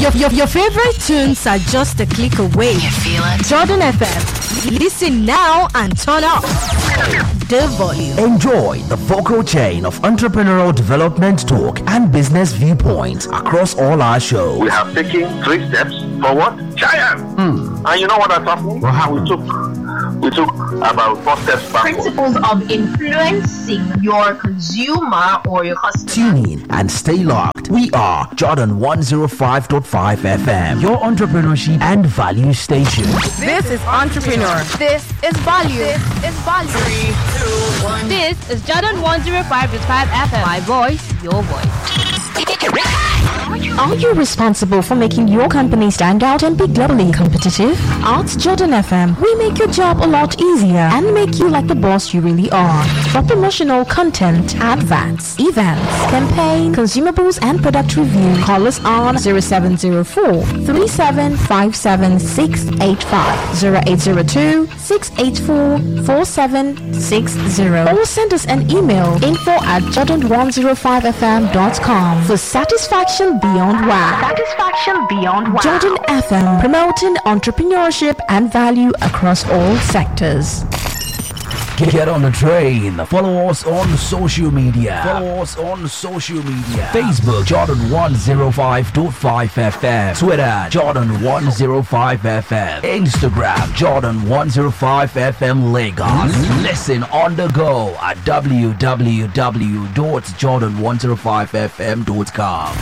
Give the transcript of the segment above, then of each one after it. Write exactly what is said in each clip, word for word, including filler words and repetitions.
Your, your, your favorite tunes are just a click away. You feel it? Jordan F M. Listen now and turn up the volume. Enjoy the vocal chain of entrepreneurial development talk and business viewpoints across all our shows. We have taken three steps forward. Giant! Mm. And you know what has happened? What happened? We took we took about four steps back. Principles of influencing your consumer or your customer. Tune in and stay locked. We are Jordan one oh five point five F M, your entrepreneurship and value station. This is Entrepreneur. This is Value. This is Value. Three, two, one. This is Jordan one oh five point five F M. My voice, your voice. Are you responsible for making your company stand out and be globally competitive? At Jordan F M, we make your job a lot easier and make you like the boss you really are. For promotional content, adverts, events, campaign, consumables, and product review, call us on zero seven zero four, three seven five seven, six eight five, zero eight zero two, six eight four, four seven six zero, or send us an email info at jordan one oh five f m dot com for satisfaction beyond wow. Satisfaction beyond wow. Jordan F M, promoting entrepreneurship and value across all sectors. Get on the train. Follow us on social media. Follow us on social media. Facebook, Jordan one oh five point five F M. Twitter, Jordan one oh five F M. Instagram, Jordan one oh five F M Lagos. Listen on the go at w w w dot jordan one oh five f m dot com.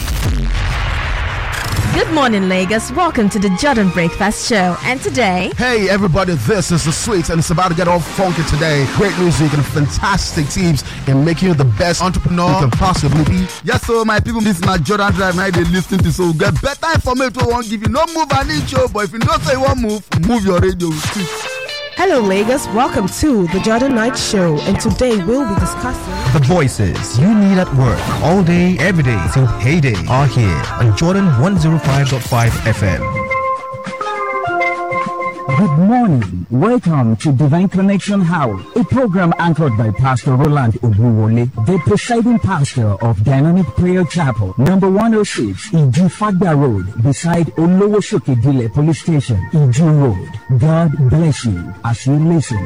Good morning, Lagos. Welcome to the Jordan Breakfast Show. And today, hey everybody, this is the Sweets, and it's about to get all funky today. Great music and fantastic teams in making you the best entrepreneur you can possibly be. Yes, so my people, this is not Jordan Drive. Now they listen to so get better information. Won't give you no move an inch, but if you don't say one move, move your radio. Hello, Lagos. Welcome to the Jordan Night Show, and today we'll be discussing the voices you need at work all day, every day till payday are here on Jordan one oh five point five F M. Good morning. Welcome to Divine Connection House, a program anchored by Pastor Roland Obuwole, the presiding pastor of Dynamic Prayer Chapel, number one oh six, Iju Fagba Road, beside Olowosoke Dile Police Station, Iju Road. God bless you as you listen.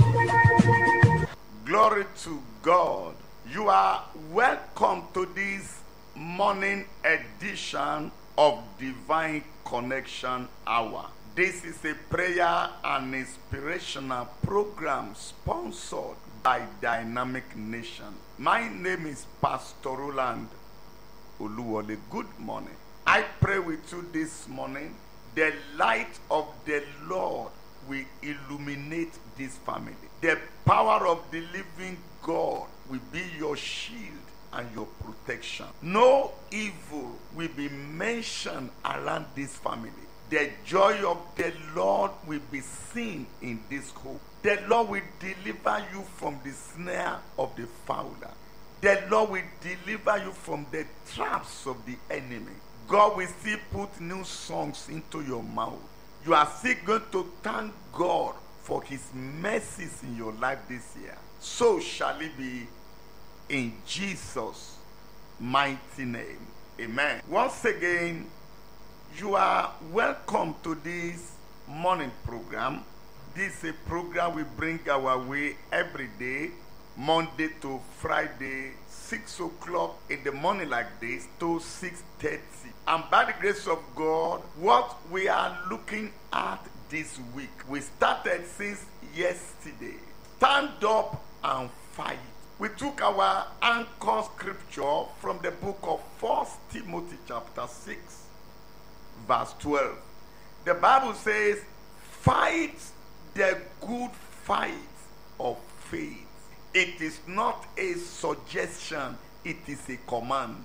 Glory to God. You are welcome to this morning edition of Divine Connection Hour. This is a prayer and inspirational program sponsored by Dynamic Nation. My name is Pastor Roland Oluwole. Good morning. I pray with you this morning. The light of the Lord will illuminate this family. The power of the living God will be your shield and your protection. No evil will be mentioned around this family. The joy of the Lord will be seen in this home. The Lord will deliver you from the snare of the fowler. The Lord will deliver you from the traps of the enemy. God will still put new songs into your mouth. You are still going to thank God for his mercies in your life this year. So shall it be in Jesus' mighty name. Amen. Once again, you are welcome to this morning program. This is a program we bring our way every day, Monday to Friday, six o'clock in the morning like this to six thirty. And by the grace of God, what we are looking at this week, we started since yesterday. Stand up and fight. We took our anchor scripture from the book of First Timothy chapter six. Verse twelve. The Bible says, fight the good fight of faith. It is not a suggestion, it is a command.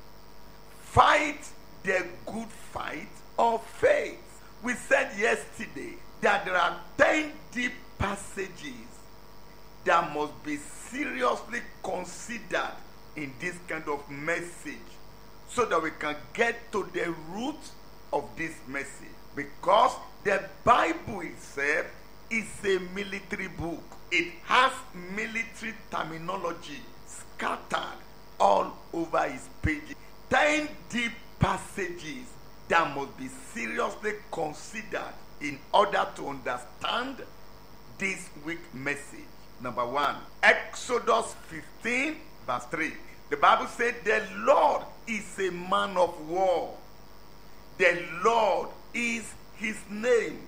Fight the good fight of faith. We said yesterday that there are ten deep passages that must be seriously considered in this kind of message so that we can get to the root of this message, because the Bible itself is a military book. It has military terminology scattered all over its pages. Ten deep passages that must be seriously considered in order to understand this week message. Number one, Exodus fifteen verse three. The Bible said the Lord is a man of war. The Lord is his name.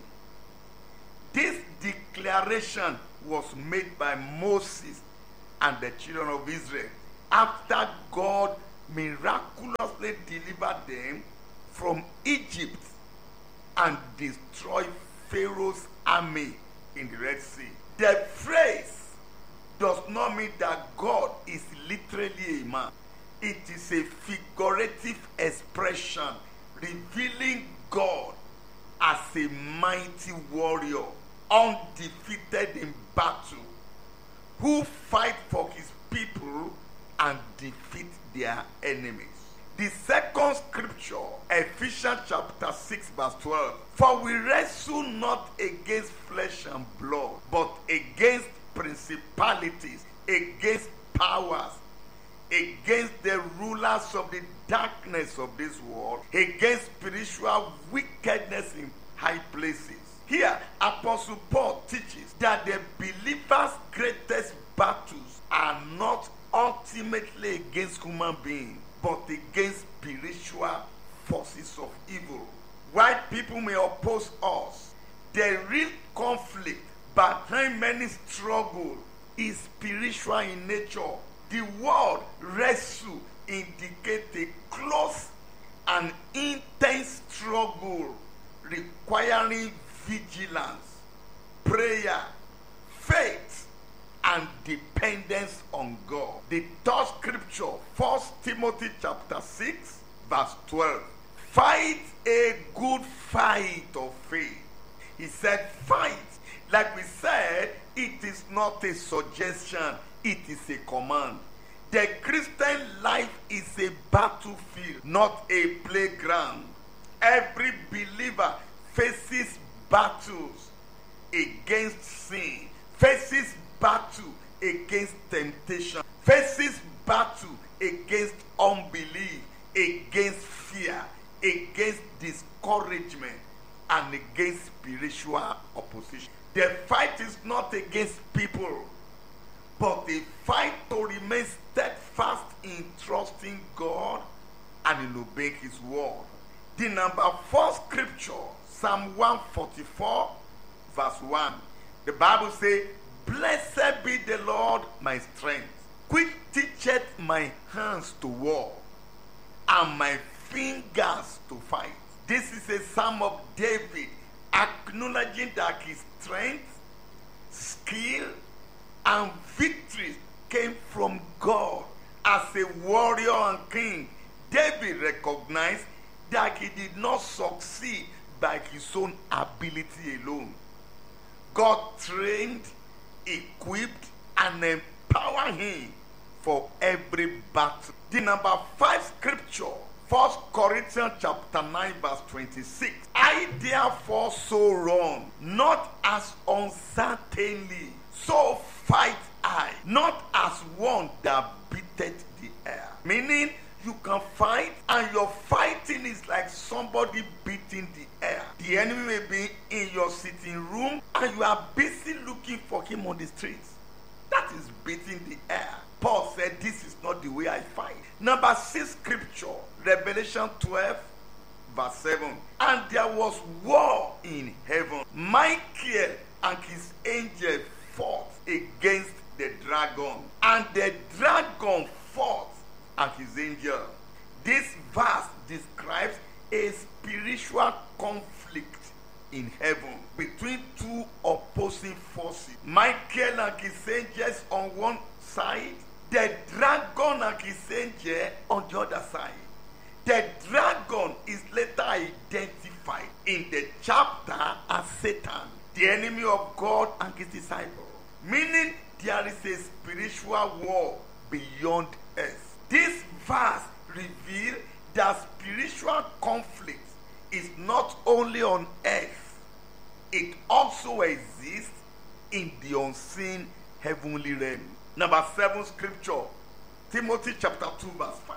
This declaration was made by Moses and the children of Israel after God miraculously delivered them from Egypt and destroyed Pharaoh's army in the Red Sea. The phrase does not mean that God is literally a man. It is a figurative expression revealing God as a mighty warrior, undefeated in battle, who fight for his people and defeat their enemies. The second scripture, Ephesians chapter six verse twelve. For we wrestle not against flesh and blood, but against principalities, against powers, against the rulers of the darkness of this world, against spiritual wickedness in high places. Here, Apostle Paul teaches that the believer's greatest battles are not ultimately against human beings, but against spiritual forces of evil. While people may oppose us, the real conflict behind many struggles is spiritual in nature. The word wrestle indicates a close and intense struggle requiring vigilance, prayer, faith, and dependence on God. The third scripture, First Timothy chapter six, verse twelve. Fight a good fight of faith. He said fight. Like we said, it is not a suggestion, it is a command. The Christian life is a battlefield, not a playground. Every believer faces battles against sin, faces battle against temptation, faces battle against unbelief, against fear, against discouragement, and against spiritual opposition. The fight is not against people, but the fight to remain steadfast in trusting God and in obeying his word. The number four scripture, Psalm one forty-four, verse one. The Bible says, Blessed be the Lord my strength, which teacheth my hands to war, and my fingers to fight. This is a psalm of David, acknowledging that his strength, skill, and victory came from God. As a warrior and king, David recognized that he did not succeed by his own ability alone. God trained, equipped, and empowered him for every battle. The number five scripture, First Corinthians chapter nine verse twenty-six. I therefore so run, not as uncertainly, so fight I, not as one that beateth the air. Meaning, you can fight and your fighting is like somebody beating the air. The enemy may be in your sitting room and you are busy looking for him on the streets. That is beating the air. Paul said, this is not the way I fight. Number six scripture, Revelation twelve, verse seven. And there was war in heaven. Michael and his angel fought against the dragon, and the dragon fought and his angel. This verse describes a spiritual conflict in heaven between two opposing forces. Michael and his angels on one side, the dragon and his angel on the other side. The dragon is later identified in the chapter as Satan, the enemy of God and his disciples. Meaning there is a spiritual war beyond earth. This verse reveals that spiritual conflict is not only on earth, it also exists in the unseen heavenly realm. Number seven scripture, Timothy chapter two verse five.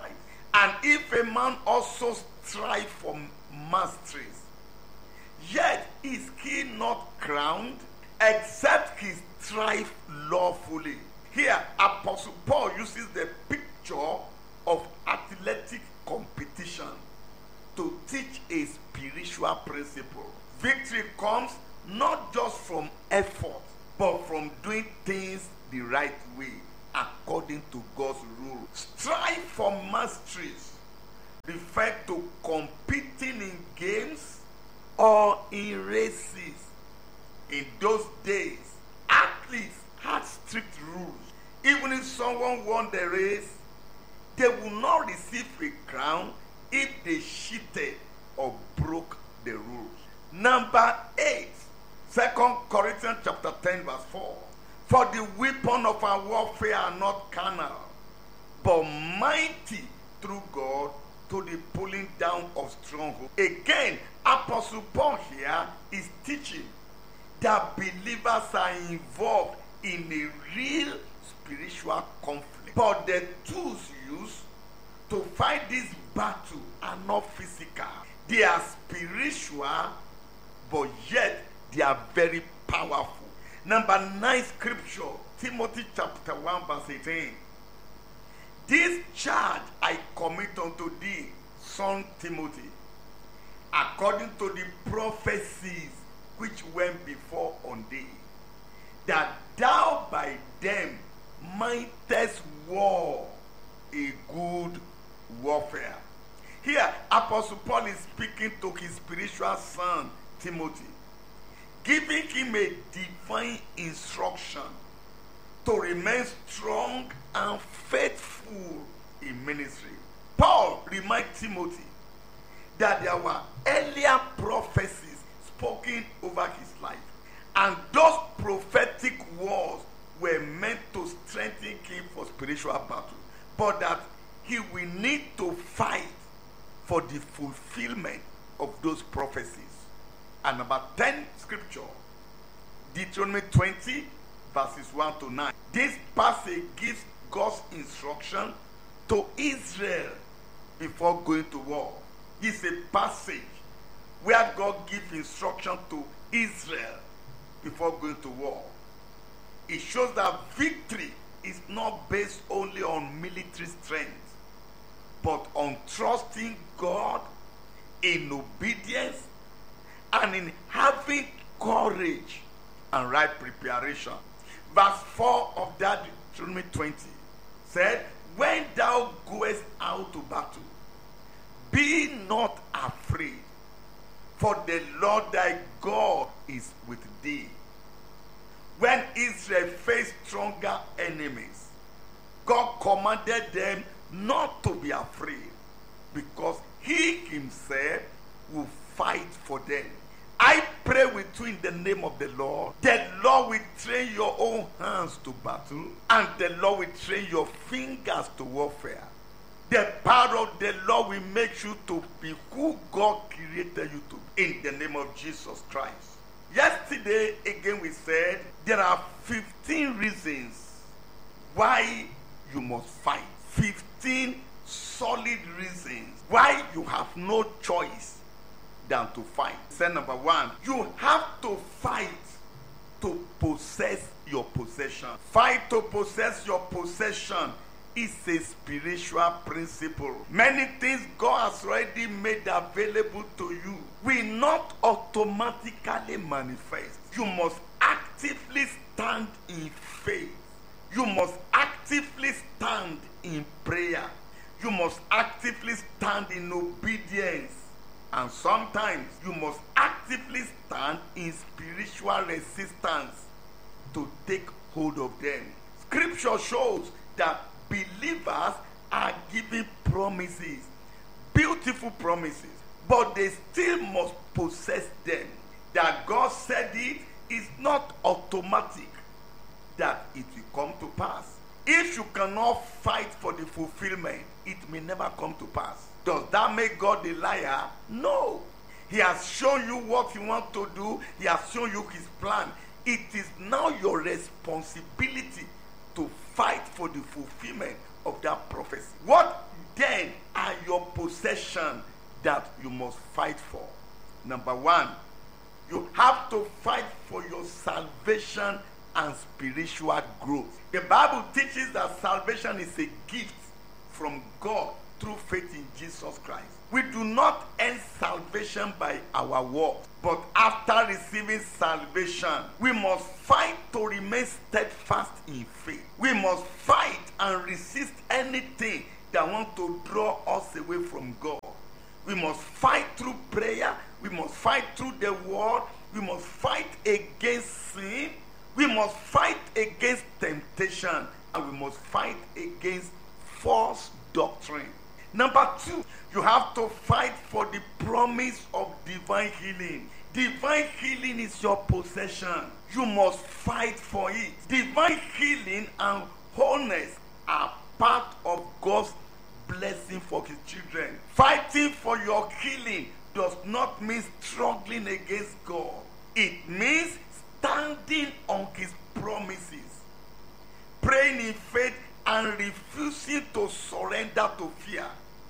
And if a man also strive for masteries, yet is he not crowned, except he strive lawfully. Here, Apostle Paul uses the picture of athletic competition to teach a spiritual principle. Victory comes not just from effort, but from doing things the right way, according to God's rule. Strive for masteries refer to competing in games or in races. In those days, athletes had strict rules. Even if someone won the race, they would not receive a crown if they cheated or broke the rules. Number eight, Second Corinthians chapter ten verse four. For the weapon of our warfare are not carnal, but mighty through God to the pulling down of strongholds. Again, Apostle Paul here is teaching that believers are involved in a real spiritual conflict. But the tools used to fight this battle are not physical. They are spiritual, but yet they are very powerful. Number nine scripture, Timothy chapter one verse eighteen. This charge I commit unto thee, son Timothy, according to the prophecies which went before on thee, that thou by them mightest war a good warfare. Here, Apostle Paul is speaking to his spiritual son, Timothy, giving him a divine instruction to remain strong and faithful in ministry. Paul reminds Timothy that there were earlier prophecies spoken over his life, and those prophetic words were meant to strengthen him for spiritual battle, but that he will need to fight for the fulfillment of those prophecies. And number ten scripture, Deuteronomy twenty verses one to nine. This passage gives God's instruction to Israel before going to war. This is a passage where God gives instruction to Israel before going to war. It shows that victory is not based only on military strength, but on trusting God in obedience and in having courage and right preparation. Verse four of that Deuteronomy twenty said, when thou goest out to battle, be not afraid, for the Lord thy God is with thee. When Israel faced stronger enemies, God commanded them not to be afraid, because he himself will fight for them. I pray with you in the name of the Lord. The Lord will train your own hands to battle, and the Lord will train your fingers to warfare. The power of the Lord will make you to be who God created you to be, in the name of Jesus Christ. Yesterday, again, we said there are fifteen reasons why you must fight. fifteen solid reasons why you have no choice than to fight. Say number one, you have to fight to possess your possession. Fight to possess your possession is a spiritual principle. Many things God has already made available to you will not automatically manifest. You must actively stand in faith. You must actively stand in prayer. You must actively stand in obedience. And sometimes you must actively stand in spiritual resistance to take hold of them. Scripture shows that believers are given promises, beautiful promises, but they still must possess them. That God said it is not automatic that it will come to pass. If you cannot fight for the fulfillment, it may never come to pass. Does that make God a liar? No. He has shown you what he wants to do. He has shown you his plan. It is now your responsibility to fight for the fulfillment of that prophecy. What then are your possessions that you must fight for? Number one, you have to fight for your salvation and spiritual growth. The Bible teaches that salvation is a gift from God through faith in Jesus Christ. We do not earn salvation by our works, but after receiving salvation, we must fight to remain steadfast in faith. We must fight and resist anything that wants to draw us away from God. We must fight through prayer. We must fight through the word. We must fight against sin. We must fight against temptation. And we must fight against false doctrine. Number two, you have to fight for the promise of divine healing. Divine healing is your possession. You must fight for it. Divine healing and wholeness are part of God's blessing for his children. Fighting for your healing does not mean struggling against God. It means standing on his promises, praying in faith, and refusing to surrender to fear,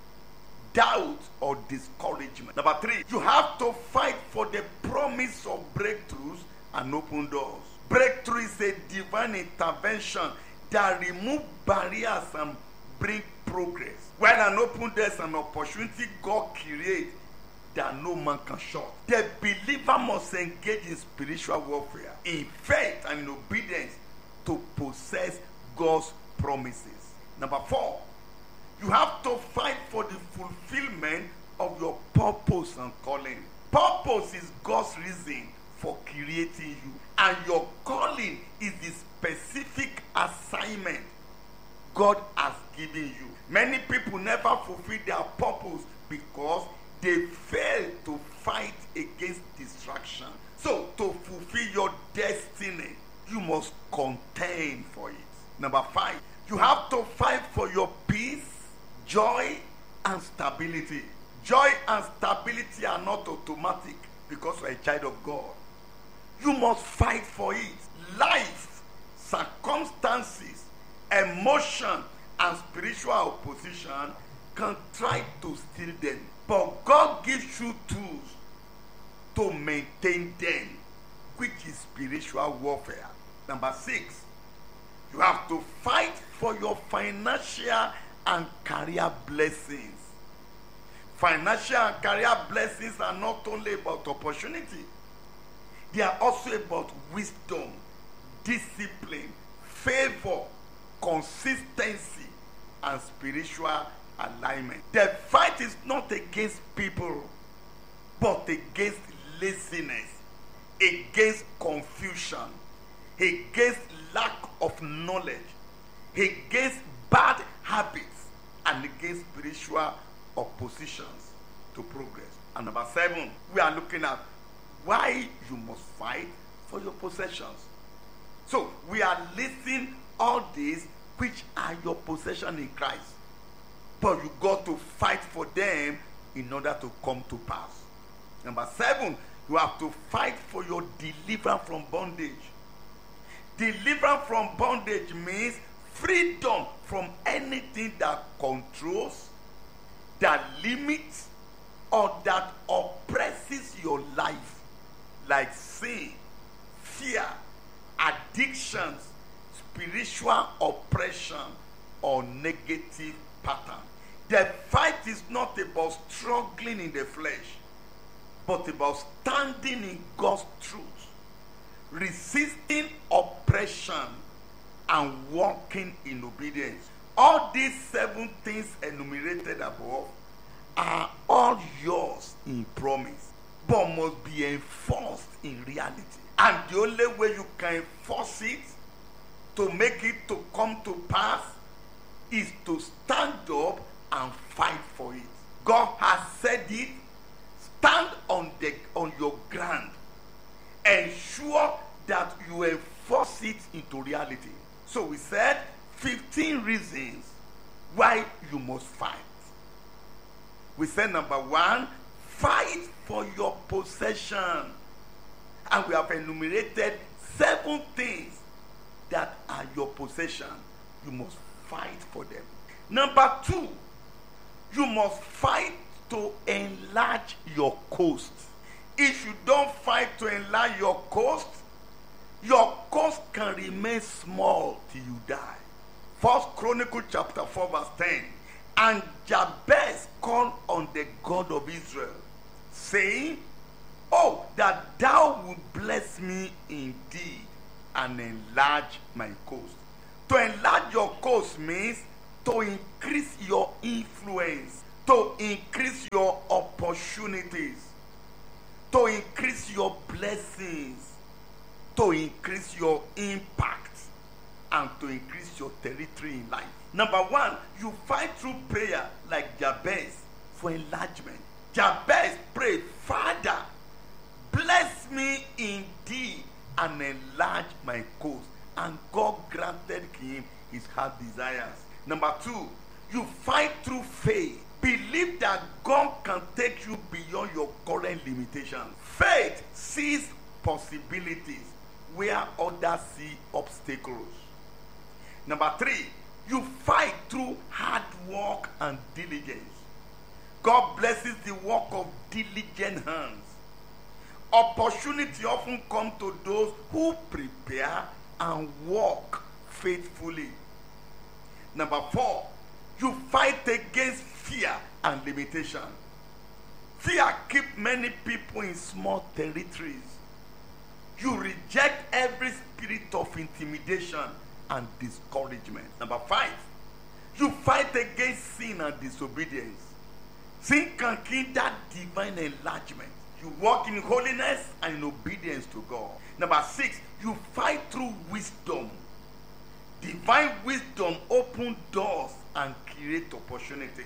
doubt, or discouragement. Number three, you have to fight for the promise of breakthroughs and open doors. Breakthrough is a divine intervention that removes barriers and brings progress. While an open door is an opportunity God creates that no man can shut. The believer must engage in spiritual warfare, in faith and in obedience to possess God's promises. Number four, you have to fight for the fulfillment of your purpose and calling. Purpose is God's reason for creating you, and your calling is the specific assignment God has given you. Many people never fulfill their purpose because they fail to fight against distraction. So, to fulfill your destiny, you must contend for it. Number five, you have to fight for your peace, joy, and stability. Joy and stability are not automatic because you are a child of God. You must fight for it. Life, circumstances, emotion, and spiritual opposition can try to steal them. But God gives you tools to maintain them, which is spiritual warfare. Number six, you have to fight for your financial and career blessings. Financial and career blessings are not only about opportunity, they are also about wisdom, discipline, favor, consistency, and spiritual alignment. The fight is not against people, but against laziness, against confusion, against lack of knowledge, against bad habits, and against spiritual oppositions to progress. And number seven, we are looking at why you must fight for your possessions. So we are listing all these which are your possession in Christ, but you got to fight for them in order to come to pass. Number seven, you have to fight for your deliverance from bondage. Deliverance from bondage means freedom from anything that controls, that limits, or that oppresses your life, like sin, fear, addictions, spiritual oppression, or negative pattern. The fight is not about struggling in the flesh, but about standing in God's truth, resisting oppression, and walking in obedience. All these seven things enumerated above are all yours in promise, but must be enforced in reality. And the only way you can enforce it, to make it to come to pass, is to stand up and fight for it. God has said it. Stand on the on your ground. Ensure that you enforce it into reality. So we said fifteen reasons why you must fight. We said number one, fight for your possession. And we have enumerated seven things that are your possession. You must fight for them. Number two, you must fight to enlarge your coast. If you don't fight to enlarge your coast, your coast can remain small till you die. First Chronicles chapter four verse ten. And Jabez called on the God of Israel, saying, oh, that thou would bless me indeed and enlarge my coast. To enlarge your coast means to increase your influence, to increase your opportunities, to increase your blessings, to increase your impact, and to increase your territory in life. Number one, you fight through prayer like Jabez for enlargement. Jabez prayed, Father, bless me indeed and enlarge my coast. And God granted him his heart desires. Number two, you fight through faith. Believe that God can take you beyond your current limitations. Faith sees possibilities where others see obstacles. Number three, you fight through hard work and diligence. God blesses the work of diligent hands. Opportunity often comes to those who prepare and work faithfully. Number four, you fight against fear and limitation. Fear keeps many people in small territories. You reject every spirit of intimidation and discouragement. Number five, you fight against sin and disobedience. Sin can hinder divine enlargement. You walk in holiness and in obedience to God. Number six, you fight through wisdom. Divine wisdom opens doors and creates opportunities.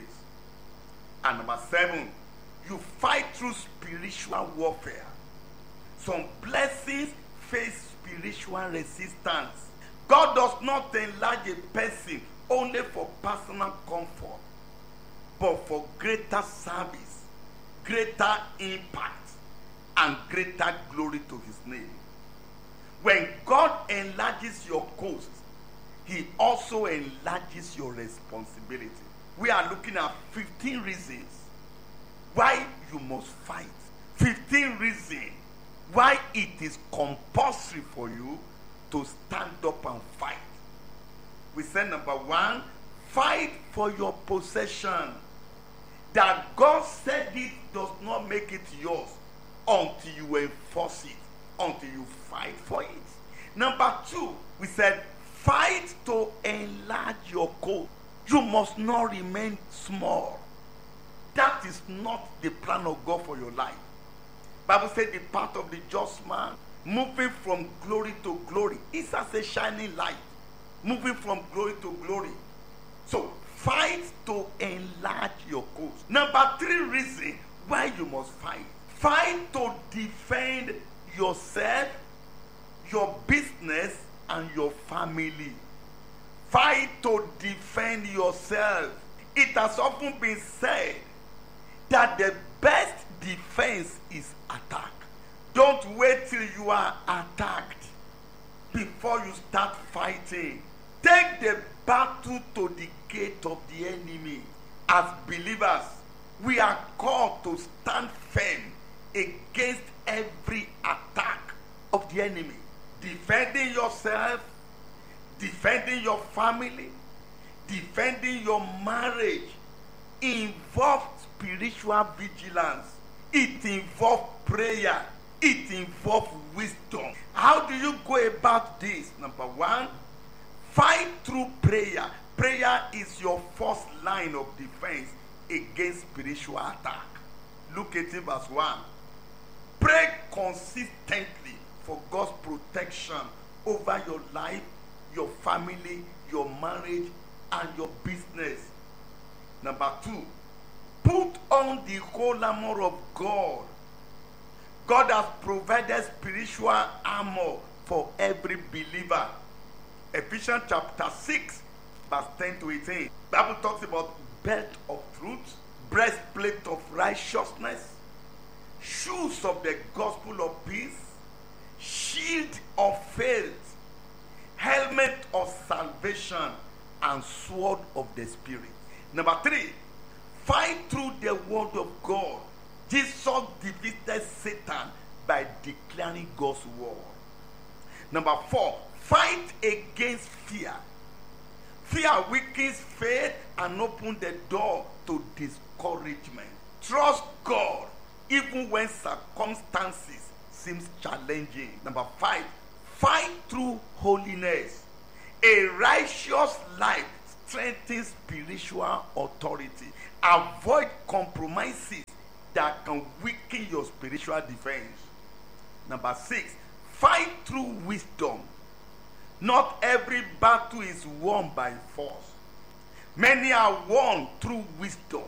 And number seven, you fight through spiritual warfare. Some blessings face spiritual resistance. God does not enlarge a person only for personal comfort, but for greater service, greater impact, and greater glory to his name. When God enlarges your coast, he also enlarges your responsibility. We are looking at fifteen reasons why you must fight. fifteen reasons why it is compulsory for you to stand up and fight. We said number one, fight for your possession. That God said it does not make it yours until you enforce it, until you fight for it. Number two, we said fight to enlarge your coast. You must not remain small. That is not the plan of God for your life. Bible said the path of the just man, moving from glory to glory, is as a shining light. Moving from glory to glory. So fight to enlarge your coast. Number three reason why you must fight. Fight to defend yourself, your business, and your family. Fight to defend yourself. It has often been said that the best defense is attack. Don't wait till you are attacked before you start fighting. Take the battle to the gate of the enemy. As believers, we are called to stand firm against every attack of the enemy. Defending yourself, defending your family, defending your marriage involves spiritual vigilance. It involves prayer. It involves wisdom. How do you go about this? Number one, fight through prayer. Prayer is your first line of defense against spiritual attack. Look at it verse one. Pray consistently for God's protection over your life, your family, your marriage, and your business. Number two, put on the whole armor of God. God has provided spiritual armor for every believer. Ephesians chapter six, verse ten to eighteen. The Bible talks about belt of truth, breastplate of righteousness, shoes of the gospel of peace, shield of faith, helmet of salvation, and sword of the Spirit. Number three, fight through the word of God. Jesus defeated Satan by declaring God's word. Number four, fight against fear. Fear weakens faith and opens the door to discouragement. Trust God even when circumstances seem challenging. Number five, fight through holiness. A righteous life strengthens spiritual authority. Avoid compromises that can weaken your spiritual defense. Number six, fight through wisdom. Not every battle is won by force. Many are won through wisdom.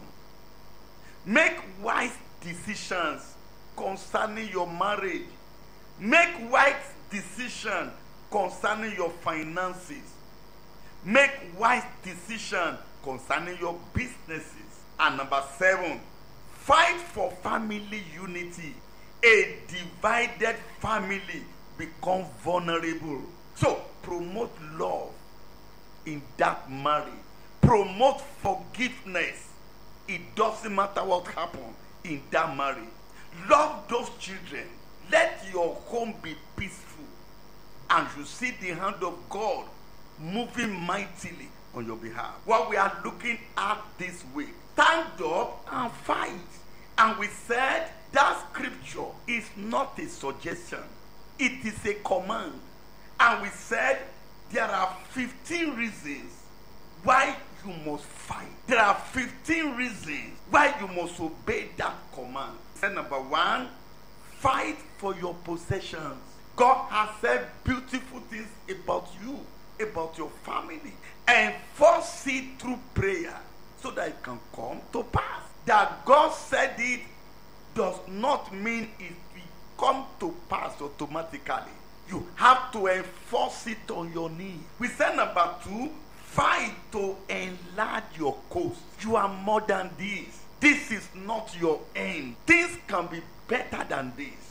Make wise decisions concerning your marriage. Make wise decisions concerning your finances. Make wise decisions concerning your businesses. And number seven, fight for family unity. A divided family becomes vulnerable. So, promote love in that marriage. Promote forgiveness. It doesn't matter what happened in that marriage. Love those children. Let your home be peaceful. And you see the hand of God moving mightily on your behalf. What we are looking at this week. Stand up and fight. And we said that scripture is not a suggestion. It is a command. And we said there are fifteen reasons why you must fight. There are fifteen reasons why you must obey that command. And number one, fight for your possessions. God has said beautiful things about you, about your family. Enforce it through prayer so that it can come to pass. That God said it does not mean it will come to pass automatically. You have to enforce it on your knees. We said number two, fight to enlarge your coast. You are more than this. This is not your end. Things can be better than this.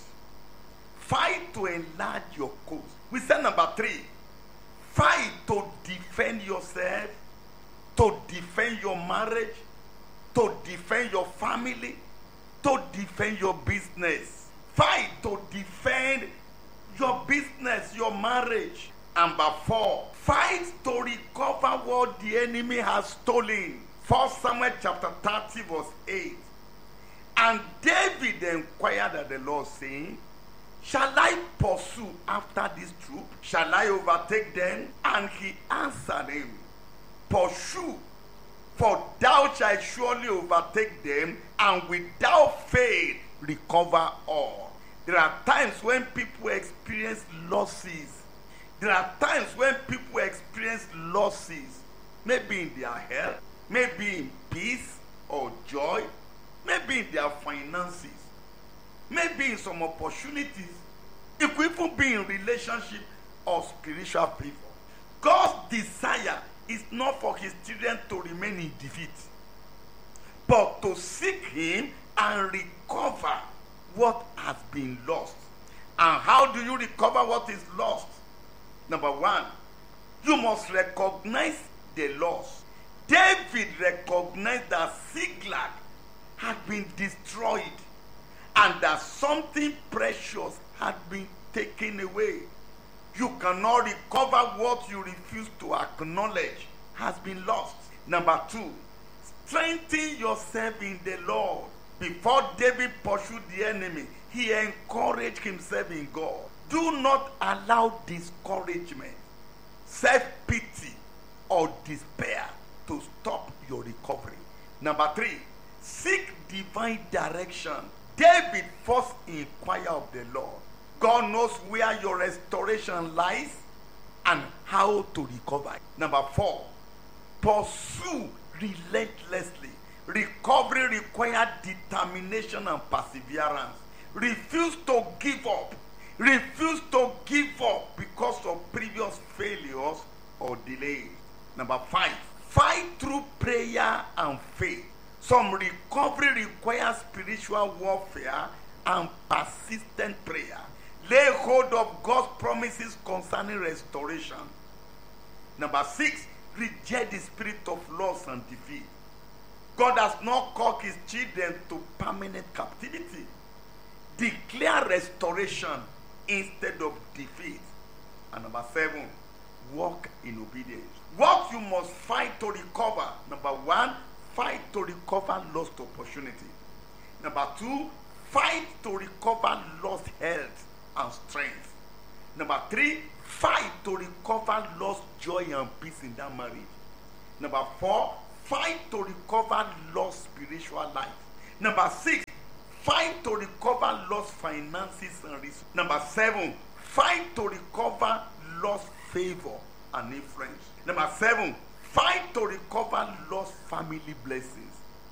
Fight to enlarge your coast. We said number three, fight to defend yourself, to defend your marriage, to defend your family, to defend your business. Fight to defend your business, your marriage. Number four, fight to recover what the enemy has stolen. First Samuel chapter thirty verse eight. And David inquired of the Lord, saying, shall I pursue after this troop? Shall I overtake them? And he answered him, pursue, for thou shalt surely overtake them, and without fail recover all. There are times when people experience losses. There are times when people experience losses, maybe in their health, maybe in peace or joy, maybe in their finances, maybe in some opportunities. It could even be in relationship or spiritual favor. God's desire is not for his children to remain in defeat, but to seek him and recover what has been lost. And how do you recover what is lost? Number one, you must recognize the loss. David recognized that Ziklag had been destroyed and that something precious had been taken away. You cannot recover what you refuse to acknowledge has been lost. Number two, strengthen yourself in the Lord. Before David pursued the enemy, he encouraged himself in God. Do not allow discouragement, self-pity, or despair to stop your recovery. Number three, seek divine direction. David first inquired of the Lord. God knows where your restoration lies and how to recover. Number four, pursue relentlessly. Recovery requires determination and perseverance. Refuse to give up. Refuse to give up because of previous failures or delays. Number five, fight through prayer and faith. Some recovery requires spiritual warfare and persistent prayer. Lay hold of God's promises concerning restoration. Number six, reject the spirit of loss and defeat. God has not called his children to permanent captivity. Declare restoration instead of defeat. And number seven, walk in obedience. What you must fight to recover. Number one, fight to recover lost opportunity. Number two, fight to recover lost health and strength. Number three, fight to recover lost joy and peace in that marriage. Number four, fight to recover lost spiritual life. Number six, fight to recover lost finances and resources. Number seven, fight to recover lost favor and influence. Number seven, fight to recover lost family blessings.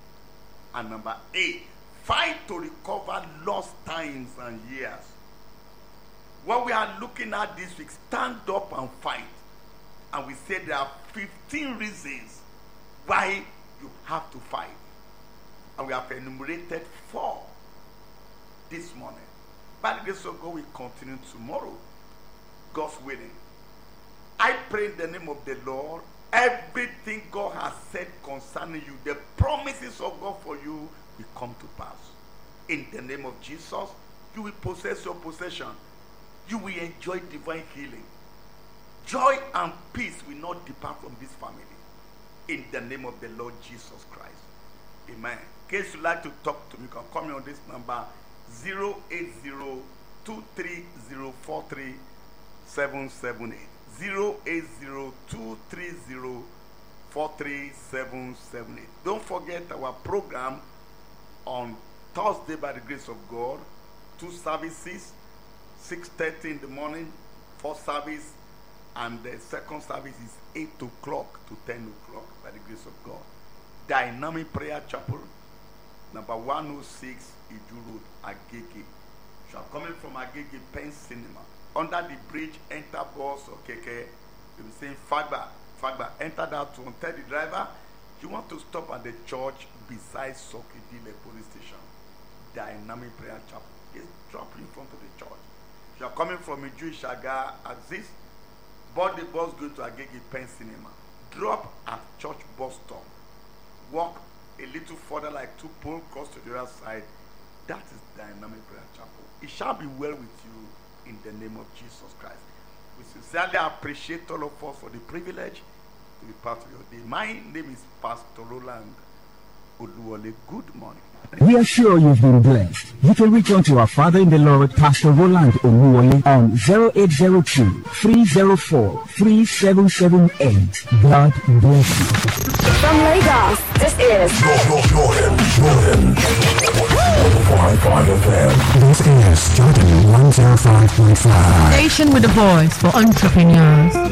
And number eight, fight to recover lost times and years. What we are looking at this week, stand up and fight. And we said there are fifteen reasons why you have to fight. And we have enumerated four this morning. By the grace of God, we continue tomorrow. God's willing. I pray in the name of the Lord, everything God has said concerning you, the promises of God for you will come to pass. In the name of Jesus, you will possess your possession. You will enjoy divine healing. Joy and peace will not depart from this family. In the name of the Lord Jesus Christ. Amen. In case you'd like to talk to me, you can call me on this number zero eight zero, two three zero, four three seven seven eight. zero eight zero, two three zero, four three seven seven eight. Don't forget our program on Thursday by the grace of God. Two services, six thirty in the morning, first service, and the second service is eight o'clock to ten o'clock by the grace of God. Dynamic Prayer Chapel, number one oh six Iju Road, Agege. You are coming from Agege Pen Cinema. Under the bridge, enter bus or keke. You'll be saying Fagba, Fagba. Enter that one. Tell the driver you want to stop at the church beside Sokedile police station. Dynamic Prayer Chapel. It's dropped in front of the church. If you are coming from Iju Shaga Axis, board the bus going to Agege Pen Cinema. Drop at church bus stop. Walk a little further, like two poles, cross to the other side. That is Dynamic Prayer Chapel. It shall be well with you in the name of Jesus Christ. We sincerely appreciate all of us for the privilege to be part of your day. My name is Pastor Roland Oluwole. Good morning. We are sure you've been blessed. You can reach out to our Father in the Lord, Pastor Roland Oluwole, on zero eight zero two, three zero four, three seven seven eight. God bless you. From Lagos, this is Jordan, Jordan, one oh five F M. This is Jordan one oh five point five. Station with a voice for entrepreneurs.